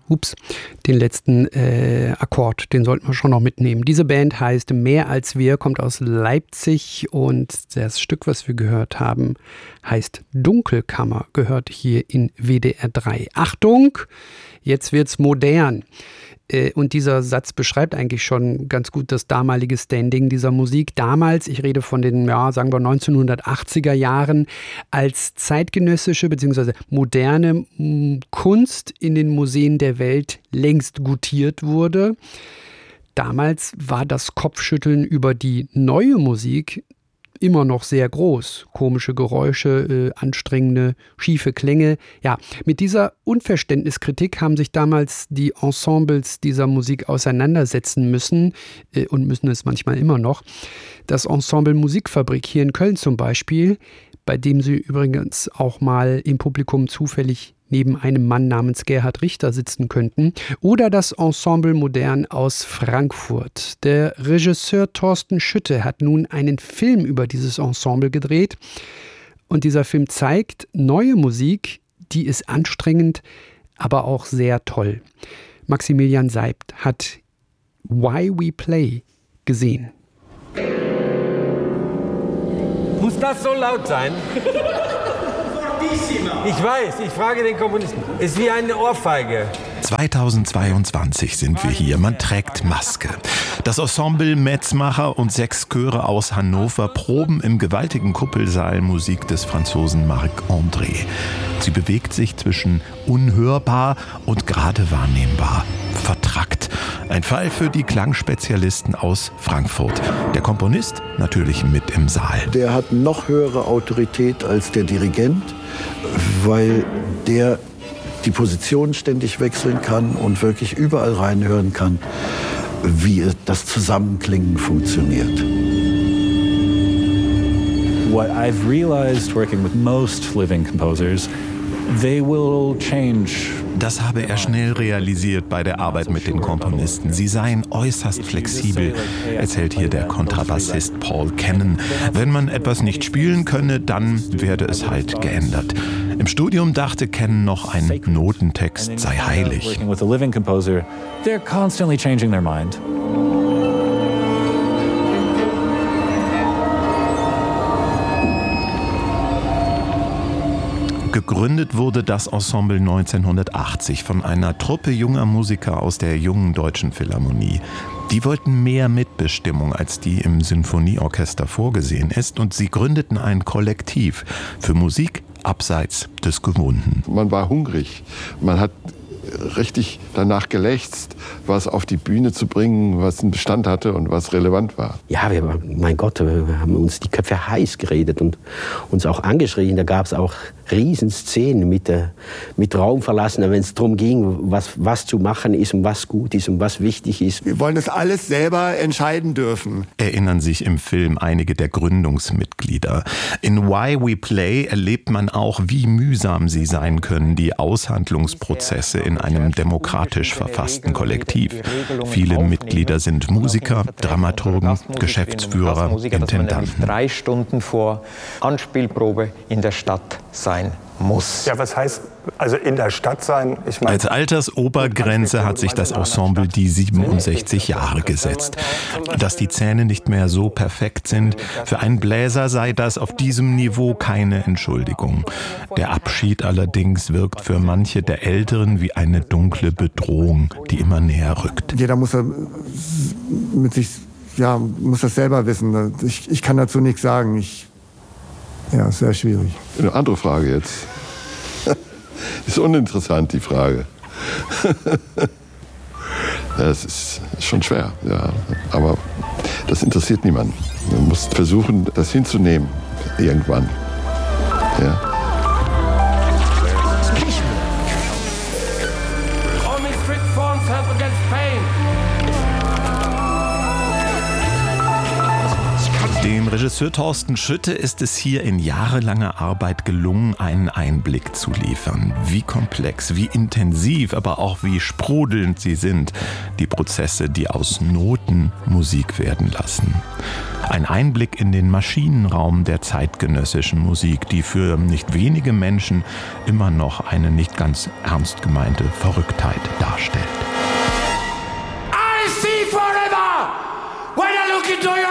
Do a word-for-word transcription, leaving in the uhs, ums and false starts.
Ups, den letzten äh, Akkord, den sollten wir schon noch mitnehmen. Diese Band heißt Mehr als wir, kommt aus Leipzig und das Stück, was wir gehört haben, heißt Dunkelkammer, gehört hier in W D R drei. Achtung, jetzt wird's modern. Und dieser Satz beschreibt eigentlich schon ganz gut das damalige Standing dieser Musik. Damals, ich rede von den, ja, sagen wir neunzehnhundertachtziger Jahren, als zeitgenössische bzw. moderne Kunst in den Museen der Welt längst gutiert wurde. Damals war das Kopfschütteln über die neue Musik immer noch sehr groß. Komische Geräusche, äh, anstrengende, schiefe Klänge. Ja, mit dieser Unverständniskritik haben sich damals die Ensembles dieser Musik auseinandersetzen müssen äh, und müssen es manchmal immer noch. Das Ensemble Musikfabrik hier in Köln zum Beispiel, bei dem Sie übrigens auch mal im Publikum zufällig neben einem Mann namens Gerhard Richter sitzen könnten, oder das Ensemble Modern aus Frankfurt. Der Regisseur Thorsten Schütte hat nun einen Film über dieses Ensemble gedreht und dieser Film zeigt neue Musik, die ist anstrengend, aber auch sehr toll. Maximilian Seibt hat Why We Play gesehen. Muss das so laut sein? Ich weiß, ich frage den Komponisten. Ist wie eine Ohrfeige. zweitausendzweiundzwanzig sind wir hier. Man trägt Maske. Das Ensemble Metzmacher und sechs Chöre aus Hannover proben im gewaltigen Kuppelsaal Musik des Franzosen Marc-André. Sie bewegt sich zwischen unhörbar und gerade wahrnehmbar. Vertrackt. Ein Fall für die Klangspezialisten aus Frankfurt. Der Komponist natürlich mit im Saal. Der hat noch höhere Autorität als der Dirigent, weil der die Position ständig wechseln kann und wirklich überall reinhören kann, wie das Zusammenklingen funktioniert. What I've realized working with most living composers, they will change. Das habe er schnell realisiert bei der Arbeit mit den Komponisten. Sie seien äußerst flexibel, erzählt hier der Kontrabassist Paul Cannon. Wenn man etwas nicht spielen könne, dann werde es halt geändert. Im Studium dachte Cannon noch, ein Notentext sei heilig. They're constantly changing their mind. Gegründet wurde das Ensemble neunzehnhundertachtzig von einer Truppe junger Musiker aus der Jungen Deutschen Philharmonie. Die wollten mehr Mitbestimmung, als die im Sinfonieorchester vorgesehen ist, und sie gründeten ein Kollektiv für Musik abseits des Gewohnten. Man war hungrig, man hat richtig danach gelächzt, was auf die Bühne zu bringen, was einen Bestand hatte und was relevant war. Ja, wir, mein Gott, wir haben uns die Köpfe heiß geredet und uns auch angeschrien. Da gab es auch Riesenszenen mit, äh, mit Raum verlassen, wenn es darum ging, was, was zu machen ist und was gut ist und was wichtig ist. Wir wollen das alles selber entscheiden dürfen. Erinnern sich im Film einige der Gründungsmitglieder. In Why We Play erlebt man auch, wie mühsam sie sein können, die Aushandlungsprozesse in einem demokratisch verfassten Kollektiv. Viele Mitglieder sind Musiker, Dramaturgen, Geschäftsführer, Intendanten. Drei Stunden vor Anspielprobe in der Stadt sein muss. Ja, was heißt also in der Stadt sein? Ich meine, als Altersobergrenze hat sich das Ensemble die siebenundsechzig Jahre gesetzt. Dass die Zähne nicht mehr so perfekt sind, für einen Bläser sei das auf diesem Niveau keine Entschuldigung. Der Abschied allerdings wirkt für manche der Älteren wie eine dunkle Bedrohung, die immer näher rückt. Jeder muss mit sich, ja, muss das selber wissen. Ich, ich kann dazu nichts sagen. Ich Ja, sehr schwierig. Eine andere Frage jetzt. Ist uninteressant, die Frage. Das ist schon schwer, ja. Aber das interessiert niemanden. Man muss versuchen, das hinzunehmen, irgendwann. Ja. Dem Regisseur Thorsten Schütte ist es hier in jahrelanger Arbeit gelungen, einen Einblick zu liefern. Wie komplex, wie intensiv, aber auch wie sprudelnd sie sind, die Prozesse, die aus Noten Musik werden lassen. Ein Einblick in den Maschinenraum der zeitgenössischen Musik, die für nicht wenige Menschen immer noch eine nicht ganz ernst gemeinte Verrücktheit darstellt. I see forever when I look into your